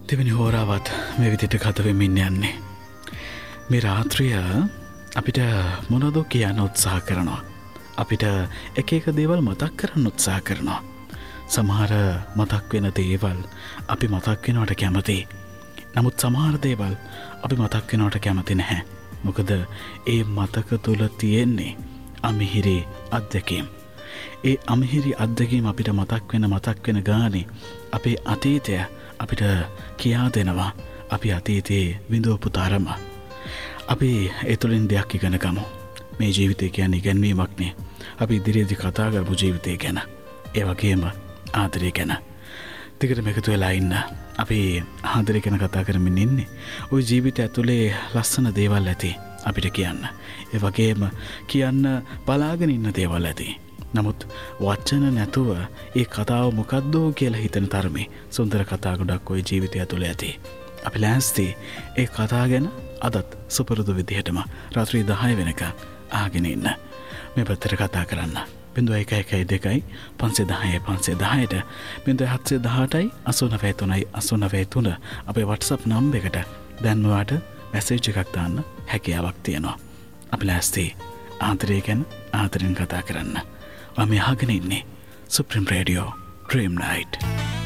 දෙවෙනි හෝරාවත් මේ විදිහට ගත වෙමින් යන්නේ. මේ රාත්‍රිය අපිට මොනවද කියන්න උත්සාහ කරනවා. අපිට එක එක දේවල් මතක් කරන්න උත්සාහ කරනවා. සමහර මතක් වෙන දේවල් අපි මතක් වෙනවට කැමතියි. නමුත් සමහර දේවල් අපි මතක් වෙනවට කැමති නැහැ. මොකද ඒ මතක තුල තියෙන්නේ අමිහිරි අත්දැකීම්. ඒ අමිහිරි අත්දැකීම් අපිට මතක් වෙන ගානේ අපේ අතීතය අපිට කියා දෙනවා. අපි අතීතයේ විඳවපු තරම. අපි ඒ තුළින් දෙයක් ඉගෙන ගමු. මේ ජීවිතය කියන්නේ ඉගෙනීමක්නේ. අපි ඉදිරියේදී කතා කරපු ජීවිතය ගැන. ඒ වගේම ආදරය ගැන. ටිකට මේකතු වෙලා ඉන්න. අපි ආදරය ගැන කතා කරමින් ඉන්නේ. ওই ජීවිතය ඇතුලේ ලස්සන දේවල් ඇති අපිට කියන්න. ඒ වගේම කියන්න බලාගෙන ඉන්න දේවල් ඇති. නමුත් වචන නැතුව ඒ කතාව මොකද්ද කියලා හිතන තරමේ සුන්දර කතා ගොඩක් ওই ජීවිතය ඇතුලේ ඇති. අපි ලෑස්ති ඒ කතා ගැන අදත් සුපුරුදු විදිහටම රාත්‍රී 10 වෙනකන් ආගෙන ඉන්න. මේ පැත්තට කතා කරන්න. 0112 510 510ට 0718යි 893යි 893 අපේ WhatsApp නම්බර් එකට දැන් ඔයාලට මැසේජ් එකක් දාන්න හැකියාවක් තියෙනවා. අපි ලෑස්ති ආදරය ගැන ආදරෙන් කතා කරන්න. මම අහගෙන ඉන්නේ Supreme Radio Dream Night.